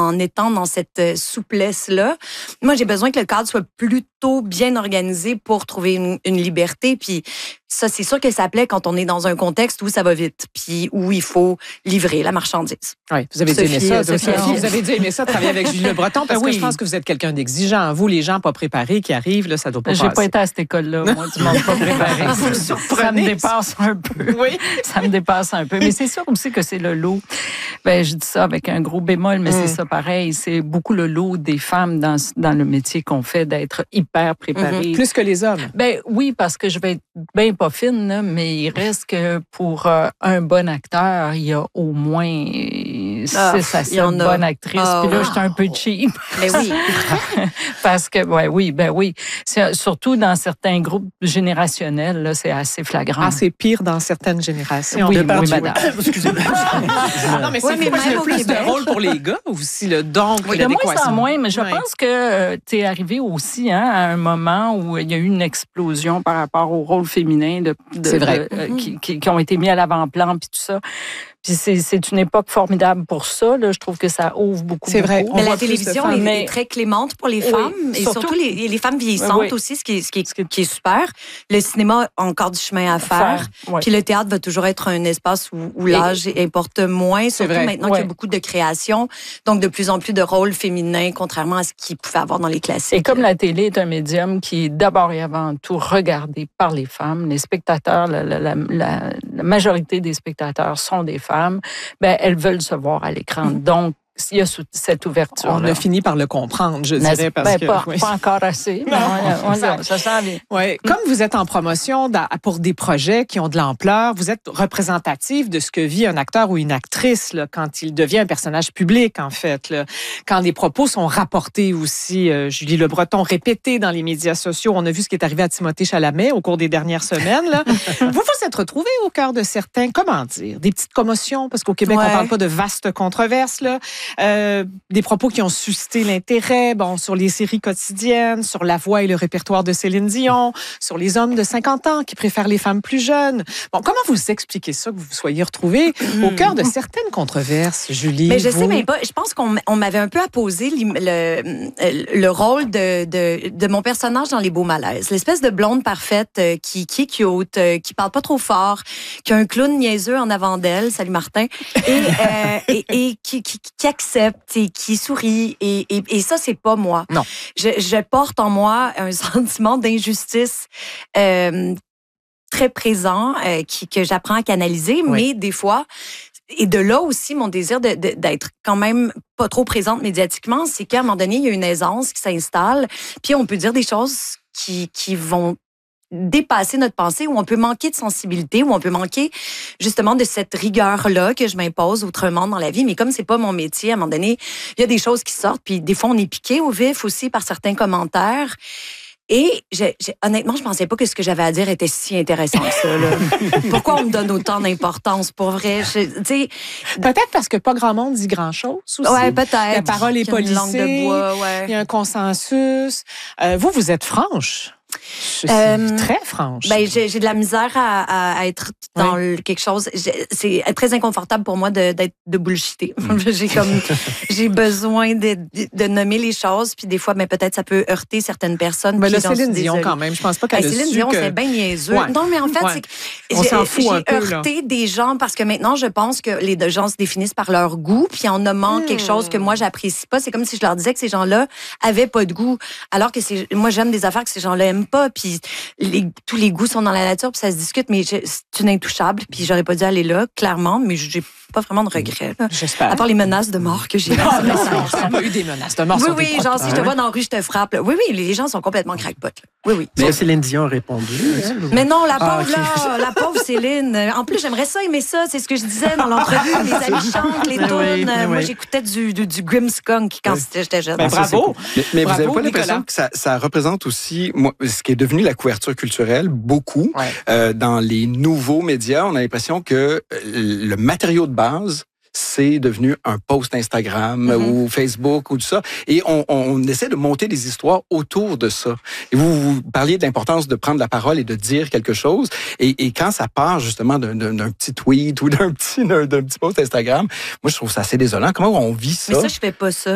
en étant dans cette souplesse-là. Moi, j'ai besoin que le cadre soit plutôt bien organisé pour trouver une liberté. Puis ça, c'est sûr que ça plaît quand on est dans un contexte où ça va vite, puis où il faut livrer la marchandise. Oui, vous avez dû aimer ça. Vous avez dû aimer ça, travailler avec Julie Le Breton, parce que je pense que vous êtes quelqu'un d'exigeant. Vous, les gens pas préparés qui arrivent, là, ça doit pas passer. J'ai pas été à cette école-là, moi, du monde pas préparé. Ça me dépasse un peu. Oui. Ça me dépasse un peu. Mais c'est sûr aussi que c'est le lot. Ben, je dis ça avec un gros bémol, mais c'est ça pareil. C'est beaucoup le lot des femmes dans le métier qu'on fait d'être hyper préparées. Plus que les hommes. Ben oui, parce que je vais être bien pas fine, là, mais il reste que pour un bon acteur, il y a au moins 6 à 7 bonnes actrices. Puis là, j'étais un peu cheap. Mais oui. Parce que, oui. C'est, surtout dans certains groupes générationnels, là, c'est assez flagrant. Ah, c'est pire dans certaines générations. Oui, madame. Excusez-moi. Non, mais c'est plus de rôle pour les gars aussi, le don, oui, de moins en moins, mais je pense que tu es arrivé aussi à un moment où il y a eu une explosion par rapport au rôle féminin c'est vrai. Qui ont été mis à l'avant-plan puis tout ça. Puis c'est une époque formidable pour ça. Là. Je trouve que ça ouvre beaucoup. C'est vrai. Mais la télévision est très clémente pour les femmes et surtout les femmes vieillissantes aussi, ce qui est super. Le cinéma a encore du chemin à faire. Puis le théâtre va toujours être un espace où l'âge importe moins, surtout maintenant qu'il y a beaucoup de création. Donc de plus en plus de rôles féminins, contrairement à ce qu'il pouvait avoir dans les classiques. Et comme la télé est un médium qui est d'abord et avant tout regardé par les femmes, les spectateurs, la majorité des spectateurs sont des femmes. Ben, elles veulent se voir à l'écran. Donc, il y a cette ouverture. On a fini par le comprendre, je dirais. Parce que, pas encore assez, mais ça s'en vient. Oui. Comme vous êtes en promotion pour des projets qui ont de l'ampleur, vous êtes représentatif de ce que vit un acteur ou une actrice là, quand il devient un personnage public, en fait. Là. Quand les propos sont rapportés aussi, Julie Le Breton, répétés dans les médias sociaux. On a vu ce qui est arrivé à Timothée Chalamet au cours des dernières semaines. Là. Vous êtes retrouvé au cœur de certains, comment dire, des petites commotions, parce qu'au Québec, on parle pas de vastes controverses, là. Des propos qui ont suscité l'intérêt, sur les séries quotidiennes, sur la voix et le répertoire de Céline Dion, sur les hommes de 50 ans qui préfèrent les femmes plus jeunes. Bon, comment vous expliquez ça, que vous vous soyez retrouvés au cœur de certaines controverses, Julie? Mais je sais même pas. Je pense qu'on m'avait un peu apposé le rôle de mon personnage dans Les Beaux Malaises. L'espèce de blonde parfaite qui est cute, qui parle pas trop fort, qui a un clown niaiseux en avant d'elle, salut Martin, et qui accepte et qui sourit. Et ça, c'est pas moi. Non. Je porte en moi un sentiment d'injustice très présent que j'apprends à canaliser, mais des fois... Et de là aussi, mon désir d'être quand même pas trop présente médiatiquement, c'est qu'à un moment donné, il y a une aisance qui s'installe, puis on peut dire des choses qui vont dépasser notre pensée, où on peut manquer de sensibilité, où on peut manquer justement de cette rigueur-là que je m'impose autrement dans la vie. Mais comme c'est pas mon métier, à un moment donné, il y a des choses qui sortent, puis des fois, on est piqué au vif aussi par certains commentaires. Et honnêtement, je pensais pas que ce que j'avais à dire était si intéressant que ça. Là. Pourquoi on me donne autant d'importance, pour vrai? Peut-être parce que pas grand monde dit grand-chose aussi. Ouais, peut-être. La parole est policée. Langue de bois, il y a un consensus. Vous êtes franche. Je suis très franche. Ben, j'ai de la misère à être dans quelque chose. C'est très inconfortable pour moi d'être de bullshiter. J'ai besoin de nommer les choses, puis des fois, mais peut-être ça peut heurter certaines personnes. Mais là, Céline Dion, quand même, je pense pas qu'elle a Céline Dion, c'est bien niaiseux. Ouais. Non, mais en fait, c'est que on s'en fout un peu, j'ai heurté des gens parce que maintenant, je pense que les gens se définissent par leur goût, puis en nommant quelque chose que moi, j'apprécie pas. C'est comme si je leur disais que ces gens-là avaient pas de goût, alors que moi, j'aime des affaires que ces gens-là aiment pas, puis tous les goûts sont dans la nature, puis ça se discute, mais c'est une intouchable, puis j'aurais pas dû aller là, clairement, mais j'ai pas vraiment de regrets. J'espère. À part les menaces de mort que j'ai eues. Ça n'a pas eu des menaces de mort. Oui, genre si je te vois dans la rue, je te frappe. Là. Oui, les gens sont complètement crackpot. Oui. Mais Céline Dion a répondu. Mais non, la pauvre, la pauvre Céline. En plus, j'aimerais ça, aimer ça. C'est ce que je disais dans l'entrevue. Les amis chantent, les tunes. Moi, j'écoutais du Grimmskunk quand j'étais jeune. Ben, bravo. Mais vous n'avez pas l'impression que ça représente aussi ce qui est devenu la couverture culturelle, beaucoup. Dans les nouveaux médias, on a l'impression que le matériau de base, c'est devenu un post Instagram ou Facebook ou tout ça. Et on essaie de monter des histoires autour de ça. Et vous parliez de l'importance de prendre la parole et de dire quelque chose. Et quand ça part justement d'un petit tweet ou d'un petit post Instagram, moi, je trouve ça assez désolant. Comment on vit ça? Mais ça, je fais pas ça.